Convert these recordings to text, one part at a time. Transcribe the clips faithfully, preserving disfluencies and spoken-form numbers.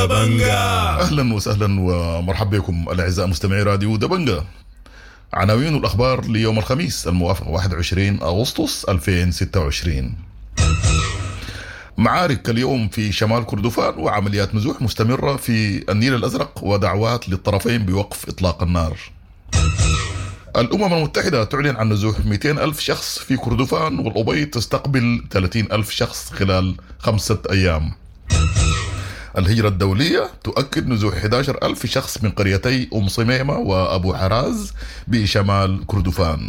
دبنجا. أهلا وسهلا ومرحبا بكم الأعزاء مستمعي راديو دبنجا. عناوين الأخبار ليوم الخميس الموافق واحد وعشرين أغسطس ألفين وستة وعشرين. معارك اليوم في شمال كردفان وعمليات نزوح مستمرة في النيل الأزرق ودعوات للطرفين بوقف إطلاق النار. الأمم المتحدة تعلن عن نزوح مئتين ألف شخص في كردفان، والأبيض تستقبل ثلاثين ألف شخص خلال خمسة أيام. الهجرة الدولية تؤكد نزوح أحد عشر ألف شخص من قريتي أم صميمة وأبو حراز بشمال كردفان.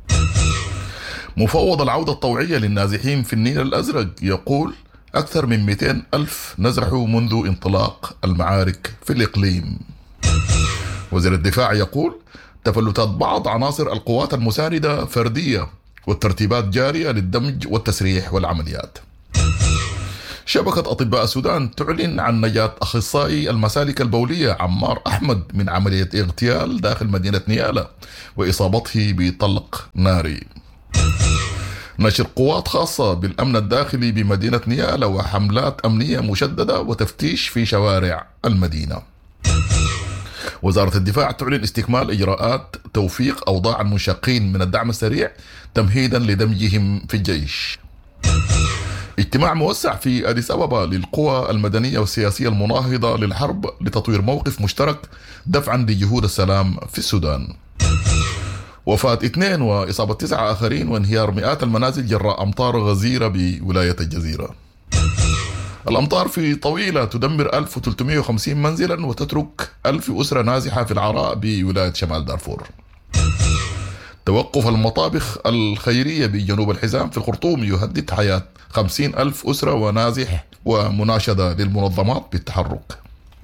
مفوض العودة الطوعية للنازحين في النيل الأزرق يقول أكثر من مئتين ألف نزحوا منذ انطلاق المعارك في الإقليم. وزير الدفاع يقول تفلتات بعض عناصر القوات المساندة فردية، والترتيبات جارية للدمج والتسريح والعمليات. شبكة أطباء السودان تعلن عن نجاة أخصائي المسالك البولية عمار أحمد من عملية اغتيال داخل مدينة نيالة وإصابته بطلق ناري. نشر قوات خاصة بالأمن الداخلي بمدينة نيالة وحملات أمنية مشددة وتفتيش في شوارع المدينة. وزارة الدفاع تعلن استكمال إجراءات توفيق أوضاع المنشقين من الدعم السريع تمهيدا لدمجهم في الجيش. اجتماع موسع في أديس أبابا للقوى المدنية والسياسية المناهضة للحرب لتطوير موقف مشترك دفعا لجهود السلام في السودان. وفاة اثنين وإصابة تسعة آخرين وانهيار مئات المنازل جراء أمطار غزيرة بولاية الجزيرة. الأمطار في طويلة تدمر ألف وثلاثمئة وخمسين منزلا وتترك ألف أسرة نازحة في العراء بولاية شمال دارفور. توقف المطابخ الخيرية بجنوب الحزام في الخرطوم يهدد حياة خمسين ألف أسرة ونازح، ومناشدة للمنظمات بالتحرك.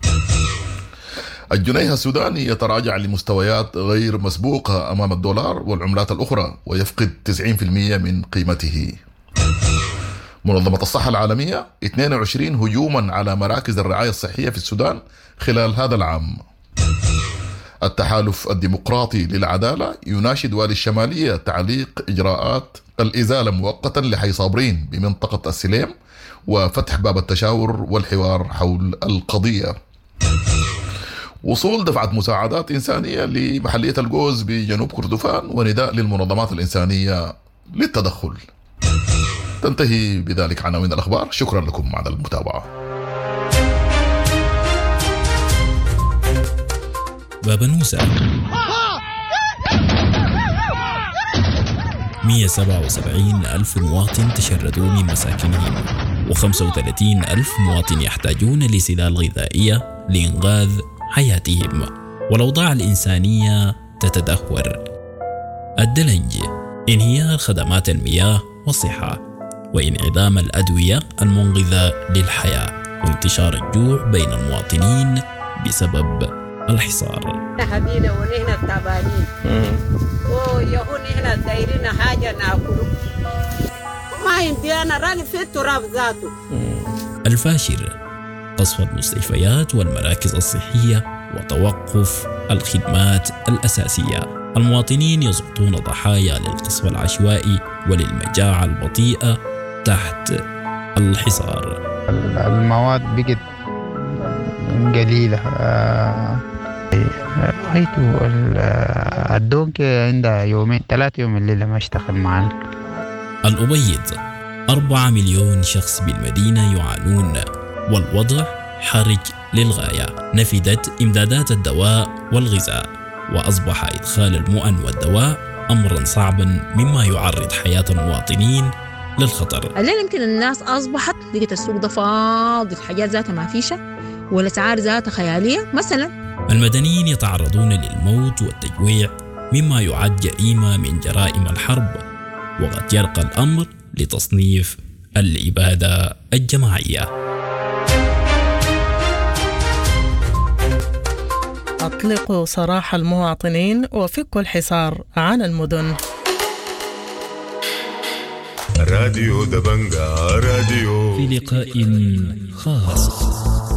الجنيه السوداني يتراجع لمستويات غير مسبوقة أمام الدولار والعملات الأخرى ويفقد تسعين بالمئة من قيمته. منظمة الصحة العالمية اثنين وعشرين هجوما على مراكز الرعاية الصحية في السودان خلال هذا العام. التحالف الديمقراطي للعدالة يناشد والي الشمالية تعليق إجراءات الإزالة مؤقتا لحي صابرين بمنطقة السليم وفتح باب التشاور والحوار حول القضية. وصول دفعة مساعدات إنسانية لمحلية الجوز بجنوب كردفان ونداء للمنظمات الإنسانية للتدخل. تنتهي بذلك عناوين الأخبار. شكرا لكم على المتابعة. باب نوسة. مئة وسبعة وسبعين ألف مواطن تشردوا من مساكنهم، وخمسة وثلاثين ألف مواطن يحتاجون لسلال غذائية لإنقاذ حياتهم، والأوضاع الإنسانية تتدهور. الدلنج، انهيار خدمات المياه والصحة، وانعدام الأدوية المنقذة للحياة، وانتشار الجوع بين المواطنين بسبب الحصار. هدينا ونحن التعبانين ويهون نحن دايرين حاجة ناكله ما يمدي أنا راني في التراب ذاته. الفاشر، قصف المستشفيات والمراكز الصحية وتوقف الخدمات الأساسية. المواطنين يسقطون ضحايا للقصف العشوائي وللمجاعة البطيئة تحت الحصار. المواد بقت قليلة. رأيته الدونك عندها يومين ثلاثة يوم الليلة ما اشتغل معنا. الأبيض، أربعة مليون شخص بالمدينة يعانون والوضع حرج للغاية. نفدت إمدادات الدواء والغذاء، وأصبح إدخال المؤن والدواء أمرا صعبا مما يعرض حياة المواطنين للخطر. الليل يمكن الناس أصبحت لقيت السوق ده فاضي، الحاجات ذاتها ما فيشة والأسعار ذاتها خيالية. مثلا المدنيين يتعرضون للموت والتجويع مما يعد جريمة من جرائم الحرب، وقد يرقى الأمر لتصنيف الإبادة الجماعية. أطلقوا سراح المواطنين وفكوا الحصار عن المدن. راديو دبنجا. راديو في لقاء خاص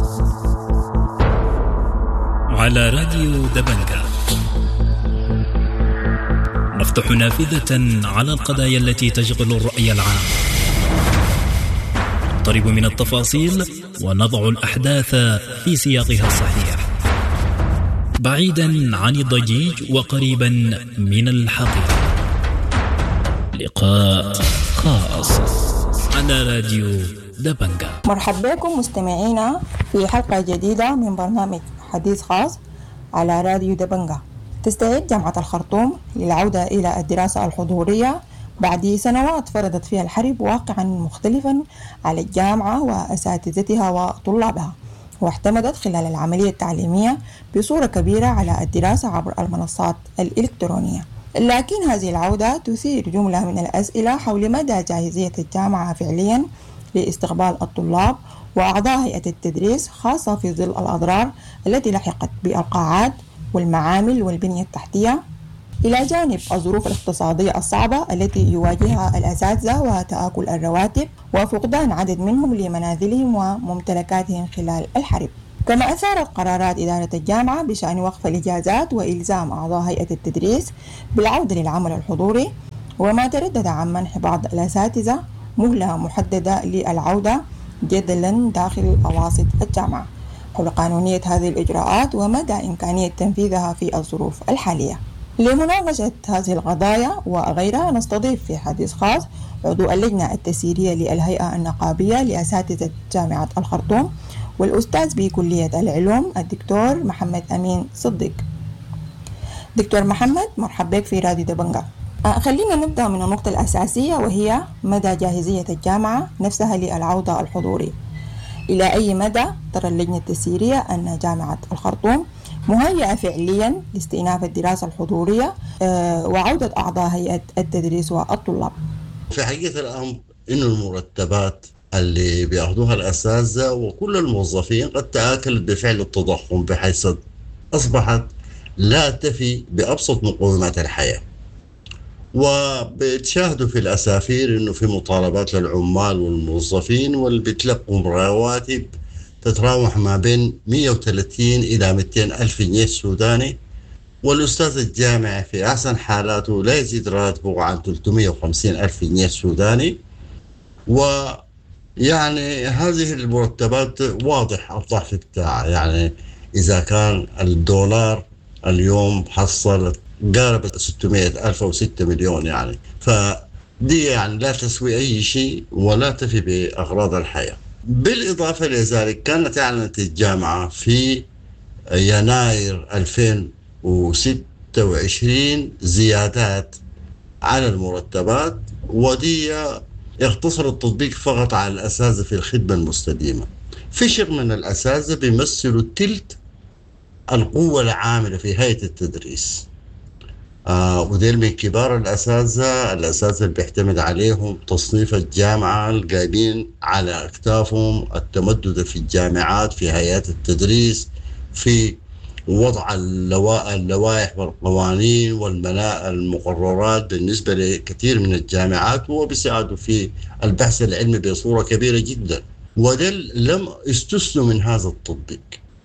على راديو دبنجا نفتح نافذة على القضايا التي تشغل الرأي العام. نقترب من التفاصيل ونضع الأحداث في سياقها الصحيح، بعيدا عن الضجيج وقريبا من الحقيقة. لقاء خاص على راديو دبنجا. مرحبا بكم مستمعينا في حلقة جديدة من برنامج حديث خاص على راديو دبنجا. تستعد جامعة الخرطوم للعودة إلى الدراسة الحضورية بعد سنوات فرضت فيها الحرب واقعا مختلفا على الجامعة وأساتذتها وطلابها، واعتمدت خلال العملية التعليمية بصورة كبيرة على الدراسة عبر المنصات الإلكترونية. لكن هذه العودة تثير جملة من الأسئلة حول مدى جاهزية الجامعة فعليا لاستقبال الطلاب وأعضاء هيئة التدريس، خاصة في ظل الأضرار التي لحقت بالقاعات والمعامل والبنية التحتية، إلى جانب الظروف الاقتصادية الصعبة التي يواجهها الأساتذة وتآكل الرواتب وفقدان عدد منهم لمنازلهم وممتلكاتهم خلال الحرب. كما أثارت قرارات إدارة الجامعة بشأن وقف الإجازات وإلزام أعضاء هيئة التدريس بالعودة للعمل الحضوري، وما تردد عن منح بعض الأساتذة مهلة محددة للعودة جدلا داخل أواسط الجامعة حول قانونية هذه الإجراءات ومدى إمكانية تنفيذها في الظروف الحالية. لمناقشة هذه القضايا وغيرها نستضيف في حديث خاص عضو اللجنة التسييرية للهيئة النقابية لأساتذة جامعة الخرطوم والأستاذ بكلية العلوم الدكتور محمد أمين صديق. دكتور محمد، مرحبا بك في راديو دبنجا. خلينا نبدأ من النقطة الأساسية وهي مدى جاهزية الجامعة نفسها للعودة الحضوري. إلى أي مدى ترى اللجنة التسييرية أن جامعة الخرطوم مهيئة فعليا لاستئناف الدراسة الحضورية وعودة أعضاء هيئة التدريس والطلاب؟ في حقيقة الأمر إنه المرتبات اللي بيأخذوها الأساتذة وكل الموظفين قد تآكلت بفعل التضخم، بحيث أصبحت لا تفي بأبسط مقومات الحياة. وبتشاهدوا في الأسافير إنه في مطالبات للعمال والموظفين واللي بيتلقوا رواتب تتراوح ما بين مئة وثلاثين إلى مئتين ألف جنيه سوداني، والأستاذ الجامعي في أحسن حالاته لا يزيد راتبه عن ثلاثمئة وخمسين ألف جنيه سوداني. ويعني هذه المرتبات واضح الضعف بتاعها، يعني إذا كان الدولار اليوم حصل قارب ستمئة ألف أو ستة مليون، يعني فدي يعني لا تسوي أي شيء ولا تفي بأغراض الحياة. بالإضافة لذلك كانت أعلنت الجامعة في يناير ألفين وستة وعشرين زيادات على المرتبات، ودي اختصر التطبيق فقط على الأساتذة في الخدمة المستديمة. في شق من الأساتذة بيمثلوا تلت القوة العاملة في هيئة التدريس، آه وديل من كبار الأساتذة الأساتذة اللي بيعتمد عليهم تصنيف الجامعة، القايمين على أكتافهم التمدد في الجامعات، في هيئات التدريس، في وضع اللوائح والقوانين والمقررات بالنسبة لكثير من الجامعات، وبيساعدوا في البحث العلمي بصورة كبيرة جدا. وديل لم استثنوا من هذا التطبيق،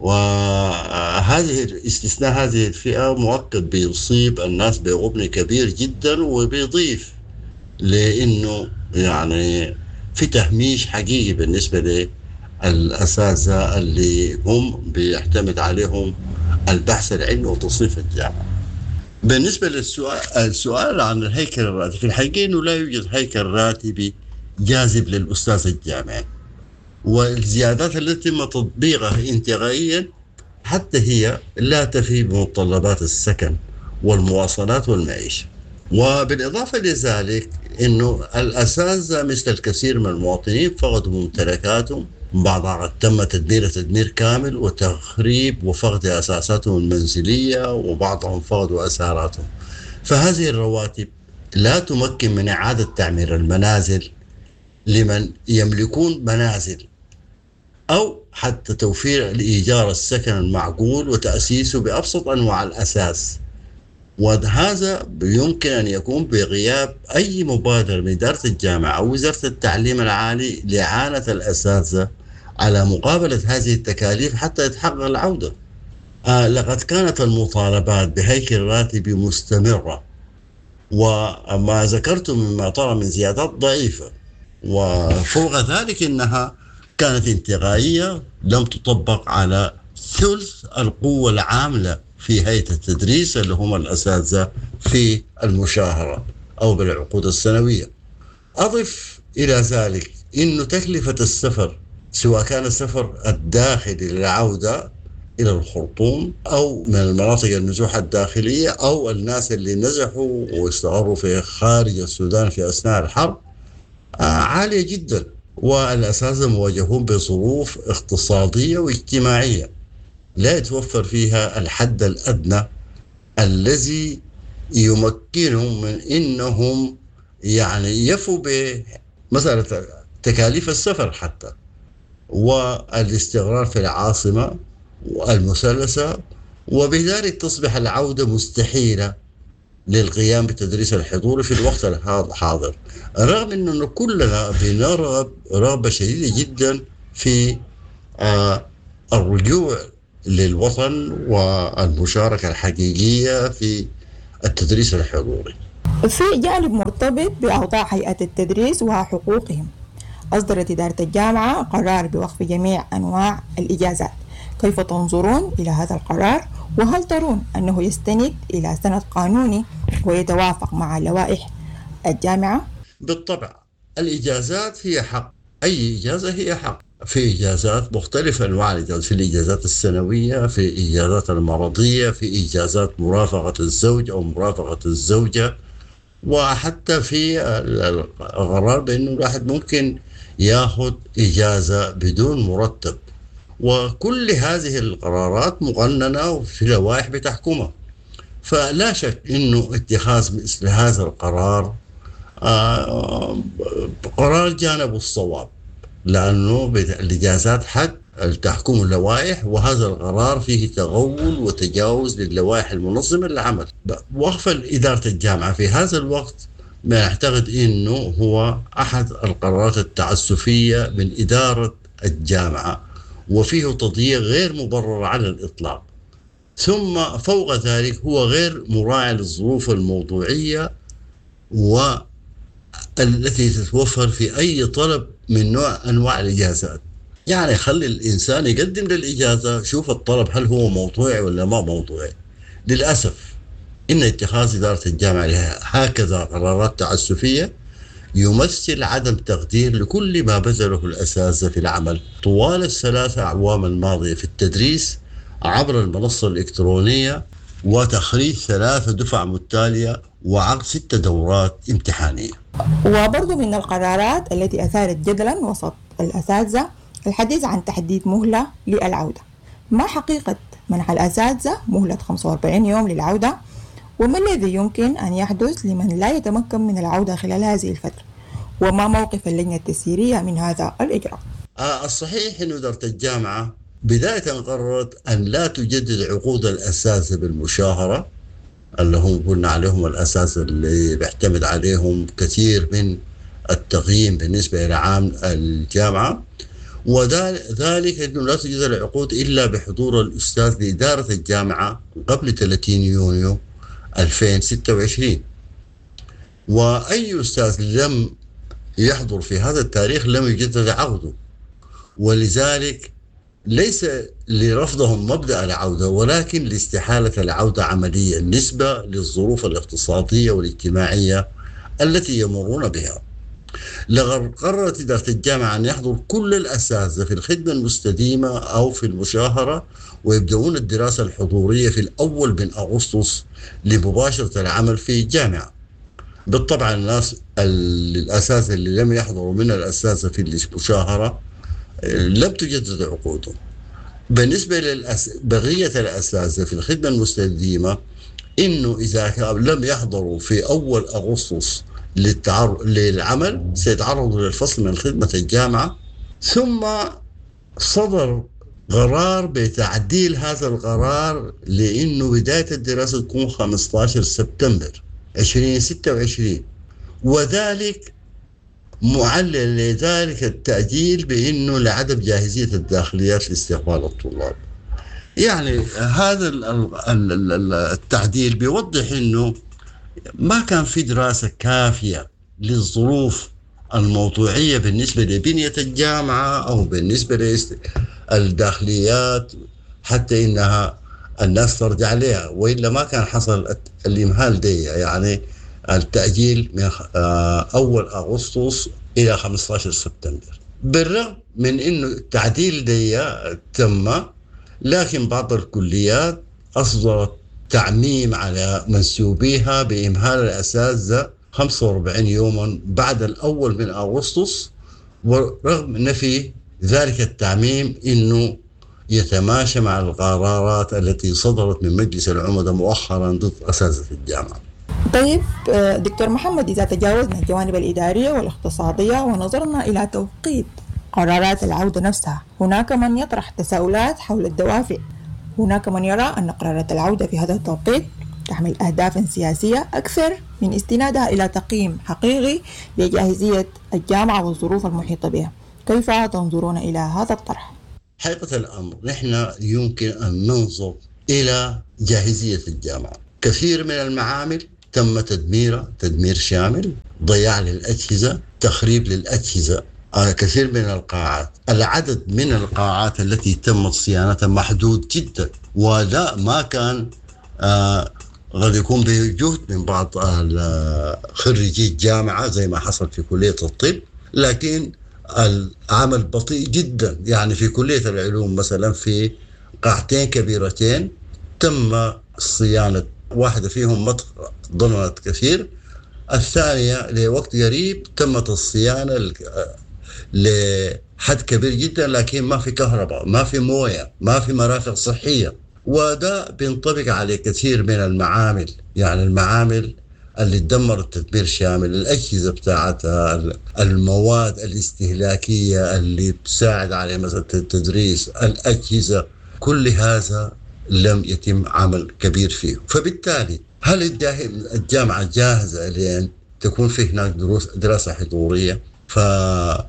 وهذه استثناء هذه الفئة مؤكد بيصيب الناس بغبن كبير جدا، وبيضيف لأنه يعني في تهميش حقيقي بالنسبة للأساتذة اللي هم بيعتمد عليهم البحث العلمي وتصنيف الجامعة. بالنسبة للسؤال السؤال عن الهيكل الراتبي، في الحقيقة إنه لا يوجد هيكل راتبي جاذب للأستاذ الجامعي، والزيادات التي تم تطبيقها انتقائيا حتى هي لا تفي بمتطلبات السكن والمواصلات والمعيشة. وبالإضافة لذلك إنه الأساتذة مثل الكثير من المواطنين فقدوا ممتلكاتهم، بعضها قد تم تدمير تدمير كامل وتخريب وفقد أساساتهم المنزلية، وبعضهم فقدوا أساراتهم. فهذه الرواتب لا تمكن من إعادة تعمير المنازل لمن يملكون منازل، أو حتى توفير الإيجار السكن المعقول وتأسيسه بأبسط أنواع الأساس. وهذا يمكن أن يكون بغياب أي مبادرة من إدارة الجامعة أو وزارة التعليم العالي لإعانة الأساتذة على مقابلة هذه التكاليف حتى يتحقق العودة. آه لقد كانت المطالبات بهيكل راتبي مستمرة، وما ذكرت مما طرأ من زيادات ضعيفة وفوق ذلك إنها كانت انتقائية لم تطبق على ثلث القوة العاملة في هيئة التدريس اللي هم الأساتذة في المشاهرة أو بالعقود السنوية. أضف إلى ذلك إنه تكلفة السفر سواء كان السفر الداخلي للعودة إلى الخرطوم أو من المناطق النزوح الداخلية أو الناس اللي نزحوا واستقروا في خارج السودان في أثناء الحرب عالية جدا، والأساتذة مواجهون بظروف اقتصادية واجتماعية لا يتوفر فيها الحد الأدنى الذي يمكنهم من إنهم يعني يفوا بمسألة تكاليف السفر حتى والاستقرار في العاصمة المثلثة، وبذلك تصبح العودة مستحيلة للقيام بالتدريس الحضوري في الوقت الحاضر، رغم أنه كلنا بنرغب رغبة شديدة جدا في آه الرجوع للوطن والمشاركة الحقيقية في التدريس الحضوري. في جانب مرتبط بأوضاع هيئة التدريس وحقوقهم، أصدرت إدارة الجامعة قرار بوقف جميع أنواع الإجازات. كيف تنظرون إلى هذا القرار؟ وهل ترون أنه يستند إلى سند قانوني ويتوافق مع لوائح الجامعة؟ بالطبع الإجازات هي حق، أي إجازة هي حق. في إجازات مختلفة أنواع الإجازات، في الإجازات السنوية، في إجازات المرضية، في إجازات مرافقة الزوج أو مرافقة الزوجة، وحتى في القرار بأنه الواحد ممكن يأخذ إجازة بدون مرتب، وكل هذه القرارات مقننة في لوائح بتحكمها. فلا شك أنه اتخاذ مثل هذا القرار آه قرار جانب الصواب، لأنه الإجازات حق تحكم اللوائح، وهذا القرار فيه تغول وتجاوز للوائح المنظمة للعمل. وقف إدارة الجامعة في هذا الوقت ما أعتقد أنه هو أحد القرارات التعسفية من إدارة الجامعة، وفيه تضييق غير مبرر على الإطلاق. ثم فوق ذلك هو غير مراعي للظروف الموضوعية والتي تتوفر في أي طلب من نوع أنواع الإجازات. يعني خلي الإنسان يقدم للإجازة، شوف الطلب هل هو موضوعي ولا ما موضوعي. للأسف إن اتخاذ إدارة الجامعة لها هكذا قرارات تعسفية يمثل عدم تقدير لكل ما بذله الأساتذة في العمل طوال الثلاثة أعوام الماضية في التدريس عبر المنصة الإلكترونية، وتخريج ثلاثة دفع متتالية وعقد ست دورات امتحانية. وبرضو من القرارات التي أثارت جدلا وسط الأساتذة الحديث عن تحديد مهلة للعودة. ما حقيقة منح الأساتذة مهلة خمسة وأربعين يوم للعودة؟ وما الذي يمكن أن يحدث لمن لا يتمكن من العودة خلال هذه الفترة؟ وما موقف اللجنة التسييرية من هذا الإجراء؟ آه الصحيح أن إدارة الجامعة بداية قررت أن لا تجدد عقود الأساتذة بالمشاهرة اللي هم قلنا عليهم الأساتذة اللي بيعتمد عليهم كثير من التقييم بالنسبة إلى عام الجامعة، وذلك أنه لا تجدد العقود إلا بحضور الأستاذ لإدارة الجامعة قبل ثلاثين يونيو ألفين وستة وعشرين، وأي أستاذ لم يحضر في هذا التاريخ لم يجدد عقده. ولذلك ليس لرفضهم مبدأ العودة، ولكن لاستحالة العودة عمليا نسبة للظروف الاقتصادية والاجتماعية التي يمرون بها. لقد قررت إدارة الجامعة أن يحضر كل الأساتذة في الخدمة المستديمة أو في المشاهرة، ويبدأون الدراسة الحضورية في الأول من أغسطس لمباشرة العمل في الجامعة. بالطبع الناس الأساتذة اللي لم يحضروا من الأساتذة في المشاهرة لم تجدد عقودهم. بالنسبة لبقية الأساتذة في الخدمة المستديمة، إنه إذا لم يحضروا في أول أغسطس للتعر... للعمل سيتعرضوا للفصل من خدمة الجامعة. ثم صدر قرار بتعديل هذا القرار لأنه بداية الدراسة تكون خمسة عشر سبتمبر ألفين وستة وعشرين، وذلك معلل لذلك التأجيل بأنه لعدم جاهزية الداخليات لاستقبال الطلاب. يعني هذا التعديل بيوضح أنه ما كان في دراسة كافية للظروف الموضوعية بالنسبة لبنية الجامعة أو بالنسبة للداخليات حتى إنها الناس ترجع لها، وإلا ما كان حصل الإمهال دي، يعني التأجيل من أول أغسطس إلى خمسة عشر سبتمبر. بالرغم من إنه التعديل دي تم، لكن بعض الكليات أصدرت تعميم على منسوبيها بإمهال الأساتذة خمسة وأربعين يوما بعد الأول من أغسطس، ورغم نفي ذلك التعميم إنه يتماشى مع القرارات التي صدرت من مجلس العمداء مؤخرا ضد أساتذة الجامعة. طيب دكتور محمد، إذا تجاوزنا الجوانب الإدارية والاقتصادية ونظرنا إلى توقيت قرارات العودة نفسها، هناك من يطرح تساؤلات حول الدوافع. هناك من يرى أن قرارات العودة في هذا التوقيت تحمل أهدافا سياسية أكثر من استنادها إلى تقييم حقيقي لجاهزية الجامعة والظروف المحيطة بها. كيف تنظرون إلى هذا الطرح؟ حقيقة الأمر نحن يمكن أن ننظر إلى جاهزية الجامعة. كثير من المعامل تم تدميرها تدمير شامل، ضياع للأجهزة، تخريب للأجهزة. آه كثير من القاعات، العدد من القاعات التي تمت صيانتها محدود جدا، ولا ما كان آه قد يكون بجهد من بعض خريجي الجامعة زي ما حصل في كلية الطب، لكن العمل بطيء جدا. يعني في كلية العلوم مثلا في قاعتين كبيرتين تم صيانة، واحدة فيهم ضمنت كثير، الثانية لوقت قريب تمت الصيانة لحد كبير جدا، لكن ما في كهرباء، ما في موية، ما في مرافق صحية. وده بينطبق على كثير من المعامل، يعني المعامل اللي تدمرت تدمير شامل، الأجهزة بتاعتها، المواد الاستهلاكية اللي بتساعد على مثلا التدريس، الأجهزة، كل هذا لم يتم عمل كبير فيه. فبالتالي هل الجامعة جاهزة لأن تكون في هناك دروس دراسة حضورية؟ فهذه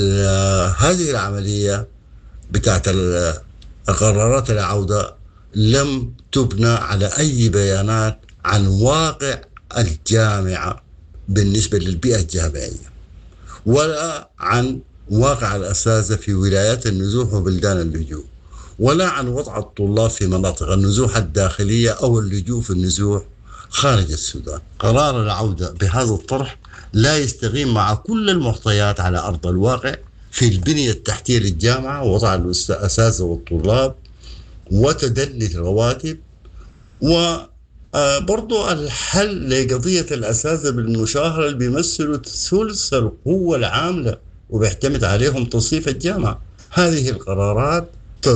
العملية بتاعت قرارات العودة لم تبنى على أي بيانات عن واقع الجامعة بالنسبة للبيئة الجامعية، ولا عن واقع الأساتذة في ولايات النزوح وبلدان اللجوء، ولا عن وضع الطلاب في مناطق النزوح الداخلية أو اللجوء في النزوح خارج السودان. قرار العودة بهذا الطرح لا يستقيم مع كل المعطيات على أرض الواقع في البنية التحتية للجامعة، ووضع الأساتذة والطلاب، وتدني الرواتب، وبرضو الحل لقضية الأساتذة بالمشاهرة اللي بيمثلوا ثلث القوة العاملة وبيعتمد عليهم تصنيف الجامعة. هذه القرارات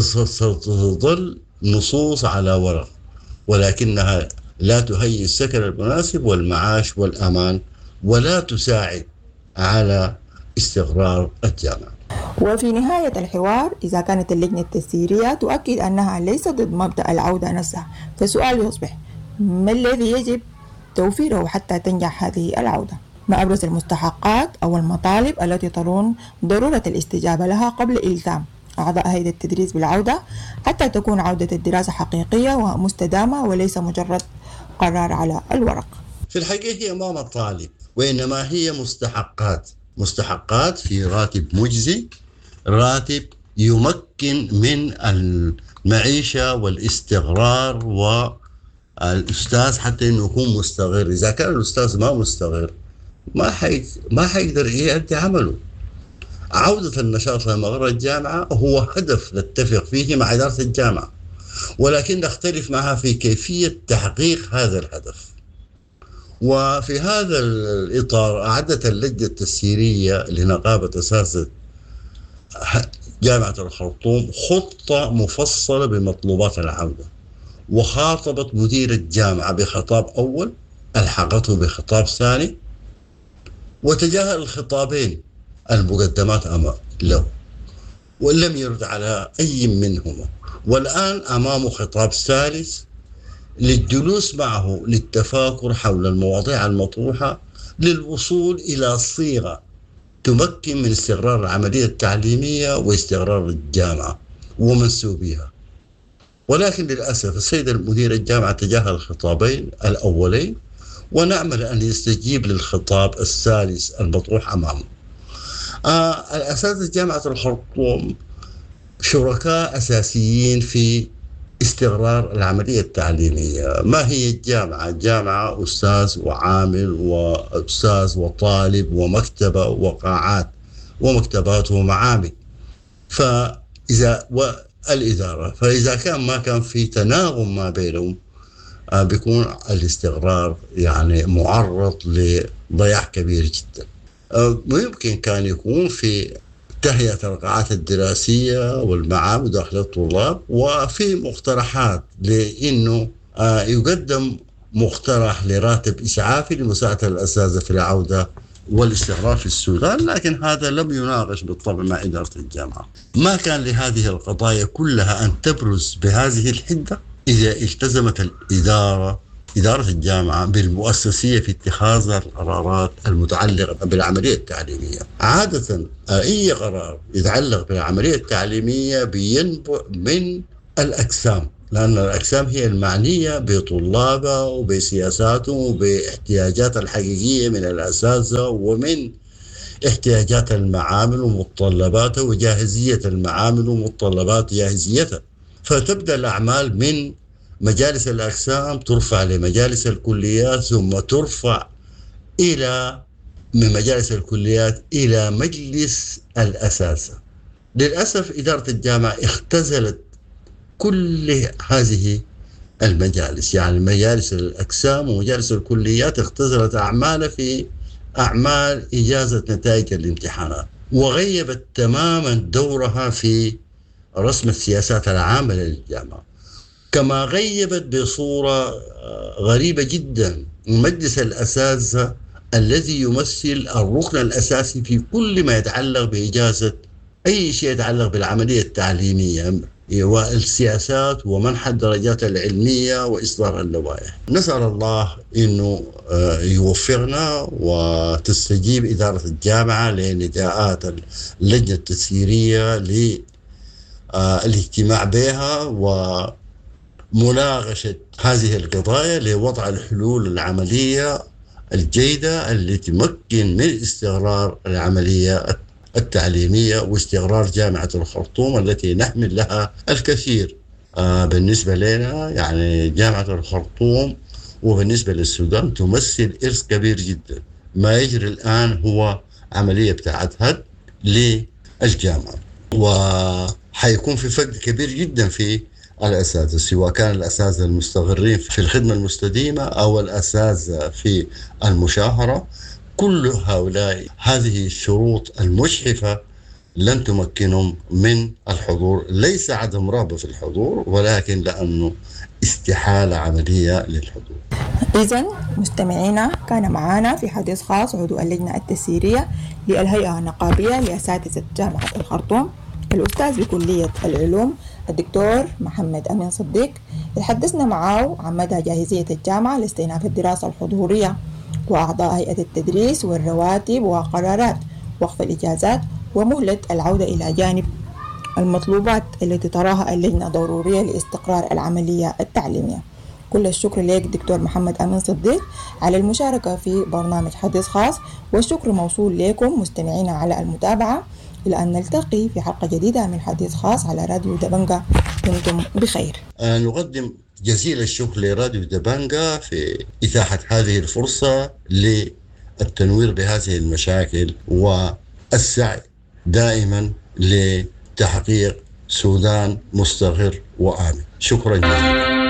تظل نصوص على ورق، ولكنها لا تهيئ السكن المناسب والمعاش والأمان، ولا تساعد على استقرار الجامعة. وفي نهاية الحوار، إذا كانت اللجنة التسييرية تؤكد أنها ليست ضد مبدأ العودة نفسها، فالسؤال يصبح: ما الذي يجب توفيره حتى تنجح هذه العودة؟ ما أبرز المستحقات أو المطالب التي ترون ضرورة الاستجابة لها قبل إلزام أعضاء هيئة التدريس بالعودة حتى تكون عودة الدراسة حقيقية ومستدامة وليس مجرد قرار على الورق؟ في الحقيقة هي ما مطالب، وإنما هي مستحقات. مستحقات في راتب مجزي، راتب يمكن من المعيشة والاستقرار والأستاذ حتى إنه يكون مستقر. إذا كان الأستاذ ما مستقر ما حي... ما حيقدر يؤدي عمله. عودة النشاط لمقر الجامعة هو هدف نتفق فيه مع إدارة الجامعة، ولكن نختلف معها في كيفية تحقيق هذا الهدف. وفي هذا الإطار أعدت اللجنة التسييرية لنقابة أساتذة جامعة الخرطوم خطة مفصلة بمطلوبات العودة، وخاطبت مدير الجامعة بخطاب أول، ألحقته بخطاب ثاني، وتجاهل الخطابين المقدمات له ولم يرد على أي منهما. والآن أمامه خطاب ثالث للجلوس معه للتفاكر حول المواضيع المطروحة للوصول إلى صيغة تمكن من استقرار العملية التعليمية واستقرار الجامعة ومنسوبيها. ولكن للأسف السيد المدير الجامعة تجاهل الخطابين الأولين، ونأمل أن يستجيب للخطاب الثالث المطروح أمامه. آه الأساتذة جامعة الخرطوم شركاء أساسيين في استقرار العملية التعليمية. ما هي الجامعة؟ الجامعة أستاذ وعامل وأستاذ وطالب ومكتبة وقاعات ومكتبات ومعامل. فإذا والإدارة فإذا كان ما كان في تناغم ما بينهم آه بيكون الاستقرار يعني معرض لضياع كبير جدا. آه ممكن كان يكون في تهيئة القاعات الدراسية والمعامل داخل الطلاب، وفي مقترحات لأنه آه يقدم مقترح لراتب إسعافي لمساعدة الأساتذة في العودة والاستقرار في السودان، لكن هذا لم يناقش بالطبع مع إدارة الجامعة. ما كان لهذه القضايا كلها أن تبرز بهذه الحدة إذا التزمت الإدارة إدارة الجامعة بالمؤسسية في اتخاذ القرارات المتعلقة بالعملية التعليمية. عادة أي قرار يتعلق بالعملية التعليمية بينبع من الأقسام، لأن الأقسام هي المعنية بطلابها وبسياساتهم وباحتياجات الحقيقية من الأساتذة ومن احتياجات المعامل ومتطلباتها وجاهزية المعامل ومتطلبات جاهزيتها. فتبدأ الأعمال من مجالس الأقسام، ترفع لمجالس الكليات، ثم ترفع إلى من مجالس الكليات إلى مجلس الأساتذة. للأسف إدارة الجامعة اختزلت كل هذه المجالس، يعني مجالس الأقسام ومجالس الكليات اختزلت أعمالها في أعمال إجازة نتائج الامتحانات، وغيبت تماما دورها في رسم السياسات العامة للجامعة. كما غيبت بصورة غريبة جدا مجلس الأساتذة الذي يمثل الركن الأساسي في كل ما يتعلق بإجازة أي شيء يتعلق بالعملية التعليمية والسياسات ومنح الدرجات العلمية وإصدار اللوائح. نسأل الله إنه يوفقنا وتستجيب إدارة الجامعة لنداءات اللجنة التسييرية للاجتماع بها ومناقشة هذه القضايا لوضع الحلول العملية الجيدة التي تمكن من استقرار العملية التعليمية واستقرار جامعة الخرطوم التي نحمل لها الكثير. آه بالنسبة لنا يعني جامعة الخرطوم وبالنسبة للسودان تمثل إرث كبير جدا. ما يجري الآن هو عملية بتاعت هد للجامعة، وحيكون في فقد كبير جدا في الأساتذة، سواء كان الأساتذة المستقرين في الخدمة المستديمة أو الأساتذة في المشاهرة. كل هؤلاء هذه الشروط المجحفة لن تمكنهم من الحضور، ليس عدم رغبة في الحضور ولكن لأنه استحالة عملية للحضور. إذن مستمعينا، كان معنا في حديث خاص عضو اللجنة التسييرية للهيئة النقابية لأساتذة جامعة الخرطوم الأستاذ بكلية العلوم الدكتور محمد أمين صديق. تحدثنا معه عن مدى جاهزية الجامعة لاستئناف الدراسة الحضورية وأعضاء هيئة التدريس والرواتب وقرارات وقف الإجازات ومهلة العودة إلى جانب المطلوبات التي تراها اللجنة ضرورية لاستقرار العملية التعليمية. كل الشكر لك دكتور محمد أمين صديق على المشاركة في برنامج حديث خاص، والشكر موصول لكم مستمعينا على المتابعة. إلى أن نلتقي في حلقة جديدة من حديث خاص على راديو دبنجة، دمتم بخير. آه نقدم جزيل الشكر لراديو دبنجة في إتاحة هذه الفرصة للتنوير بهذه المشاكل والسعي دائما لتحقيق سودان مستقر وآمن. شكرا جزيلا.